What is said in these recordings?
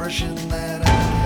expression that I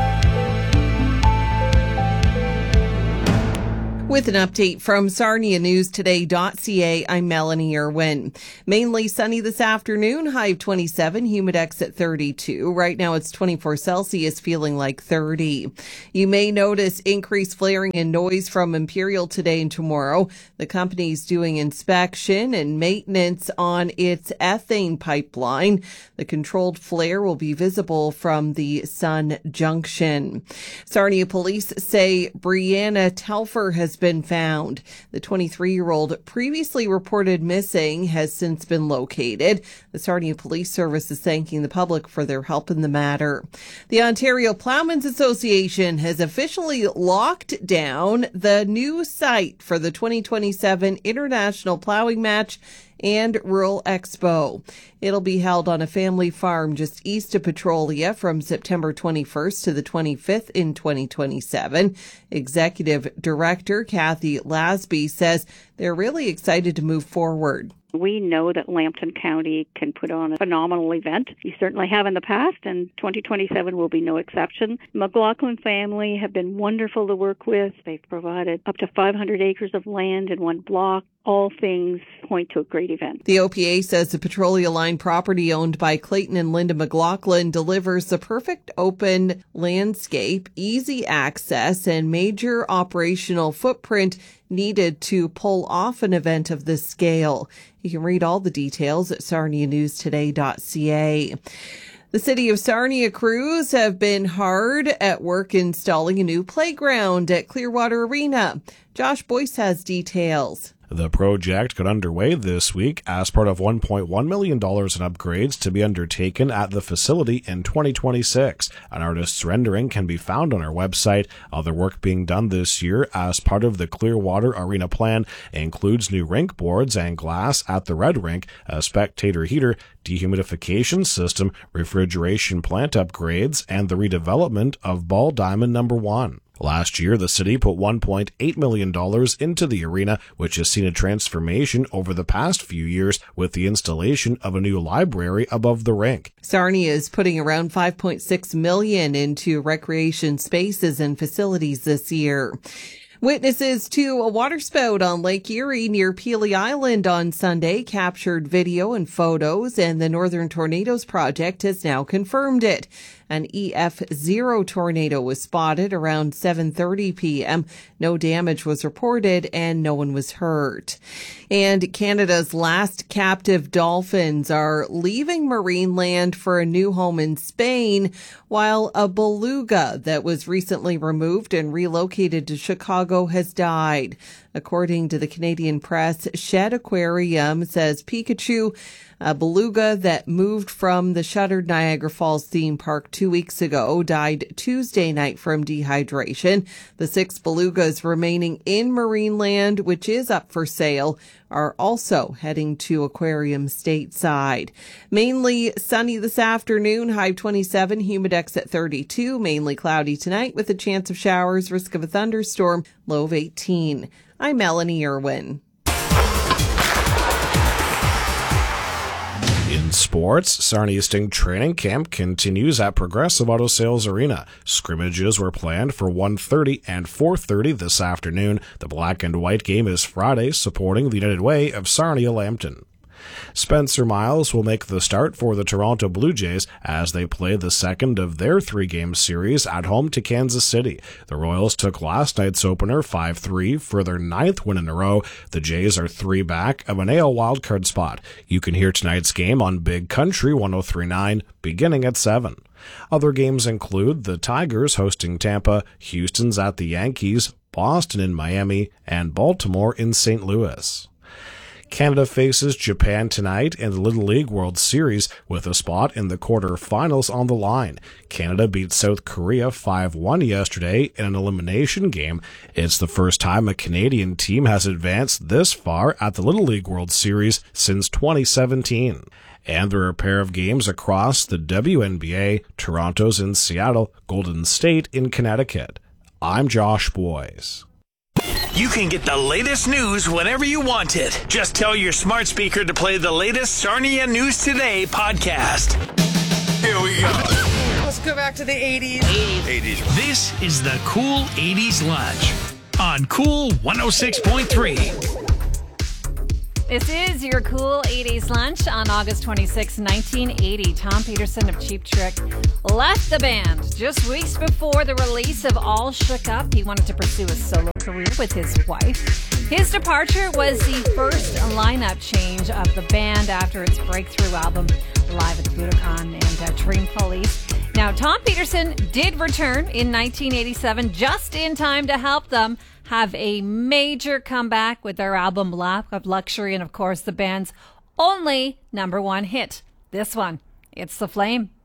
With an update from SarniaNewsToday.ca, I'm Melanie Irwin. Mainly sunny this afternoon, high of 27, humidex at 32. Right now it's 24 Celsius, feeling like 30. You may notice increased flaring and noise from Imperial today and tomorrow. The company's doing inspection and maintenance on its ethane pipeline. The controlled flare will be visible from the Sun Junction. Sarnia police say Brianna Telfer has been found. The 23-year-old previously reported missing has since been located. The Sarnia Police Service is thanking the public for their help in the matter. The Ontario Ploughmen's Association has officially locked down the new site for the 2027 International Ploughing Match and Rural Expo. It'll be held on a family farm just east of Petrolia from September 21st to the 25th in 2027. Executive Director Kathy Lasby says they're really excited to move forward. We know that Lambton County can put on a phenomenal event. You certainly have in the past, and 2027 will be no exception. McLaughlin family have been wonderful to work with. They've provided up to 500 acres of land in one block. All things point to a great event. The OPA says the Petrolia Line property owned by Clayton and Linda McLaughlin delivers the perfect open landscape, easy access, and major operational footprint needed to pull off an event of this scale. You can read all the details at SarniaNewsToday.ca. The City of Sarnia crews have been hard at work installing a new playground at Clearwater Arena. Josh Boyce has details. The project got underway this week as part of $1.1 million in upgrades to be undertaken at the facility in 2026. An artist's rendering can be found on our website. Other work being done this year as part of the Clearwater Arena plan includes new rink boards and glass at the Red Rink, a spectator heater, dehumidification system, refrigeration plant upgrades, and the redevelopment of Ball Diamond No. 1. Last year, the city put $1.8 million into the arena, which has seen a transformation over the past few years with the installation of a new library above the rink. Sarnia is putting around $5.6 million into recreation spaces and facilities this year. Witnesses to a waterspout on Lake Erie near Pelee Island on Sunday captured video and photos, and the Northern Tornadoes Project has now confirmed it. An EF0 tornado was spotted around 7:30 p.m. No damage was reported and no one was hurt. And Canada's last captive dolphins are leaving Marineland for a new home in Spain, while a beluga that was recently removed and relocated to Chicago has died. According to the Canadian press, Shed Aquarium says Pikachu, a beluga that moved from the shuttered Niagara Falls theme park 2 weeks ago, died Tuesday night from dehydration. The 6 belugas remaining in Marineland, which is up for sale, are also heading to aquarium stateside. Mainly sunny this afternoon, high of 27, humidex at 32, mainly cloudy tonight with a chance of showers, risk of a thunderstorm, low of 18. I'm Melanie Irwin. In sports, Sarnia Sting training camp continues at Progressive Auto Sales Arena. Scrimmages were planned for 1:30 and 4:30 this afternoon. The black and white game is Friday, supporting the United Way of Sarnia Lambton. Spencer Miles will make the start for the Toronto Blue Jays as they play the second of their 3-game series at home to Kansas City. The Royals took last night's opener 5-3 for their 9th win in a row. The Jays are 3 back of an AL wildcard spot. You can hear tonight's game on Big Country 103.9 beginning at 7. Other games include the Tigers hosting Tampa, Houston's at the Yankees, Boston in Miami, and Baltimore in St. Louis. Canada faces Japan tonight in the Little League World Series with a spot in the quarterfinals on the line. Canada beat South Korea 5-1 yesterday in an elimination game. It's the first time a Canadian team has advanced this far at the Little League World Series since 2017. And there are a pair of games across the WNBA, Toronto's in Seattle, Golden State in Connecticut. I'm Josh Boyce. You can get the latest news whenever you want it. Just tell your smart speaker to play the latest Sarnia News Today podcast. Here we go. Let's go back back to the 80s. 80s. This is the Cool 80s Lunch on Cool 106.3. This is your Cool 80s Lunch on August 26, 1980. Tom Peterson of Cheap Trick left the band just weeks before the release of All Shook Up. He wanted to pursue a solo career with his wife. His departure was the first lineup change of the band after its breakthrough album, Live at the Budokan and Dream Police. Now, Tom Peterson did return in 1987 just in time to help them have a major comeback with their album Lap of Luxury and, of course, the band's only #1 hit. This one, It's the Flame.